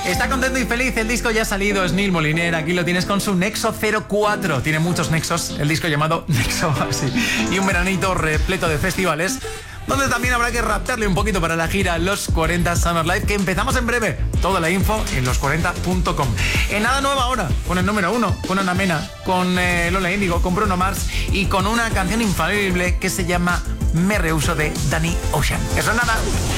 Está contento y feliz, el disco ya ha salido, es Neil Moliner, aquí lo tienes con su Nexo 04. Tiene muchos nexos, el disco llamado Nexo, así. Y un veranito repleto de festivales, donde también habrá que raptarle un poquito para la gira Los 40 Summer Live, que empezamos en breve. Toda la info en los40.com. En nada nueva ahora, con el número 1, con Ana Mena, con Lola Índigo, con Bruno Mars y con una canción infalible que se llama Me Rehuso de Danny Ocean. Eso es nada.